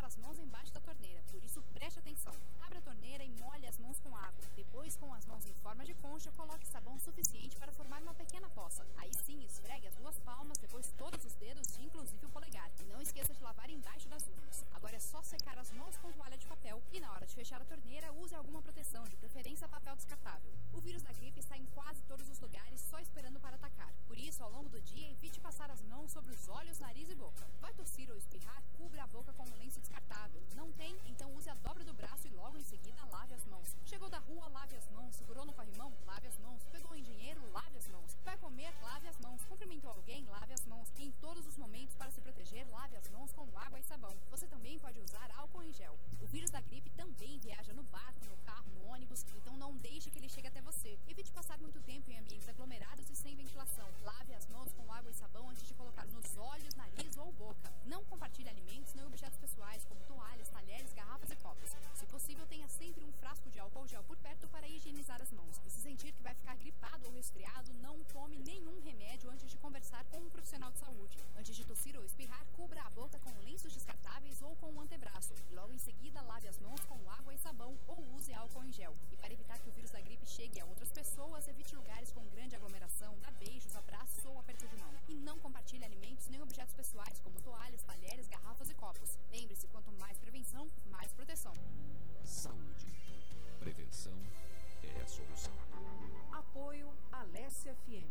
as mãos embaixo da torneira, por isso preste atenção. Abra a torneira e molhe as mãos com água. Depois, com as mãos em forma de concha, coloque sabão suficiente para formar uma pequena poça. Aí sim, esfregue as duas palmas, depois todos os dedos, inclusive o polegar. E não esqueça de lavar embaixo das unhas. Agora é só secar as mãos com toalha de papel e na hora de fechar a torneira, use alguma proteção, de preferência papel descartável. O vírus da gripe está em quase todos os lugares, só esperando para atacar. Por isso, ao longo do dia, evite passar as mãos sobre os olhos, nariz e boca. Vai tossir ou espirrar? Cubra a boca com um lenço descartável. Não tem? Então use a dobra do braço e logo em seguida lave as mãos. Chegou da rua, lave as mãos. Segurou no corrimão? Lave as mãos. Pegou em dinheiro? Lave as mãos. Vai comer? Lave as mãos. Cumprimentou alguém? Lave as mãos. E em todos os momentos, para se proteger, lave as mãos com água e sabão. Você também pode usar álcool em gel. O vírus da gripe também viaja no barco, no carro, no ônibus, então não deixe que ele chegue até você. Evite passar muito tempo em ambientes aglomerados e sem ventilação. Lave as mãos com água e sabão antes de colocar nos olhos, nariz ou boca. Não compartilhe alimentos nem objetos pessoais, como toalhas, talheres, garrafas e copos. Se possível, tenha sempre um frasco de álcool gel por perto para higienizar as mãos. E se sentir que vai ficar gripado ou resfriado, não tome nenhum remédio antes de conversar com um profissional de saúde. Antes de tossir ou espirrar, cubra a boca com lenços descartáveis ou com um antebraço. Logo em seguida, lave as mãos com água e sabão ou use álcool em gel. E para evitar que o vírus da gripe chegue a outras pessoas, evite lugares com grande aglomeração, dá beijos, abraços ou aperto de mão. E não compartilhe alimentos nem objetos pessoais, como toalhas, talheres, garrafas e copos. Lembre-se, quanto mais prevenção, mais proteção. Saúde. Prevenção é a solução. Apoio Alesse FM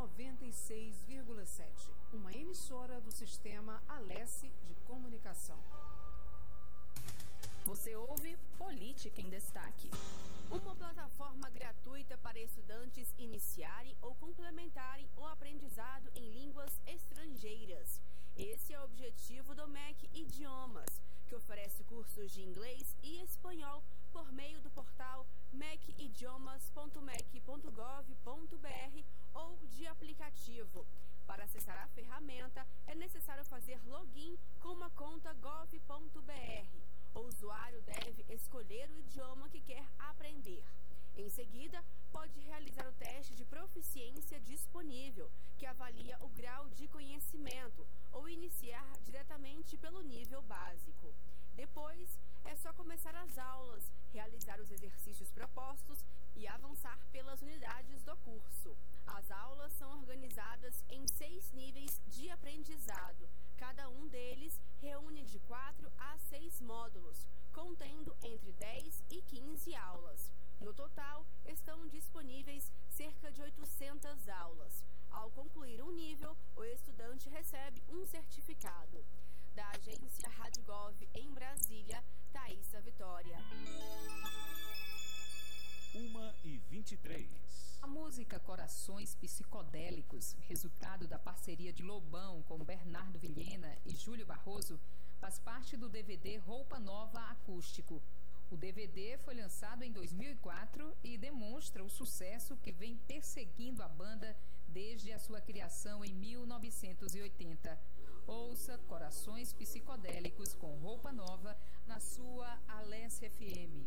96,7. Uma emissora do sistema Alesse de Comunicação. Você ouve Política em Destaque. Uma plataforma gratuita para estudantes iniciarem ou complementarem o aprendizado em línguas estrangeiras. Esse é o objetivo do MEC Idiomas, que oferece cursos de inglês e espanhol por meio do portal mecidiomas.mec.gov.br ou de aplicativo. Para acessar a ferramenta, é necessário fazer login com uma conta gov.br. O usuário deve escolher o idioma que quer aprender. Em seguida, pode realizar o teste de proficiência disponível, que avalia o grau de conhecimento, ou iniciar diretamente pelo nível básico. Depois, é só começar as aulas, realizar os exercícios propostos e avançar pelas unidades do curso. As aulas são organizadas em 6 níveis de aprendizado. Cada um deles reúne de 4 a 6 módulos, contendo entre 10 e 15 aulas. No total, estão disponíveis cerca de 800 aulas. Ao concluir um nível, o estudante recebe um certificado. Da agência Rádio Gov em Brasília, Thaísa Vitória. 1h23. A música Corações Psicodélicos, resultado da parceria de Lobão com Bernardo Vilhena e Júlio Barroso, faz parte do DVD Roupa Nova Acústico. O DVD foi lançado em 2004 e demonstra o sucesso que vem perseguindo a banda desde a sua criação em 1980. Ouça Corações Psicodélicos com Roupa Nova na sua Alesse FM.